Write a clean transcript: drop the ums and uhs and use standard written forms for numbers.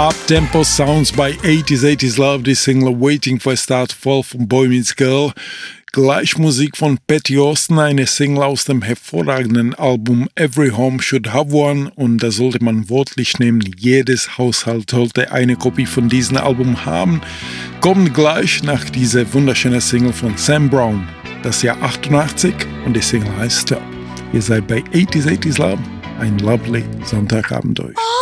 Up-Tempo Sounds bei 80s Love, die Single Waiting for a Start Fall von Boy Meets Girl. Gleich Musik von Patty Austin, eine Single aus dem hervorragenden Album Every Home Should Have One, und da sollte man wörtlich nehmen, jedes Haushalt sollte eine Kopie von diesem Album haben. Kommt gleich nach dieser wunderschönen Single von Sam Brown, das Jahr 88, und die Single heißt Stop. Ihr seid bei 80s Love, ein lovely Sonntagabend euch.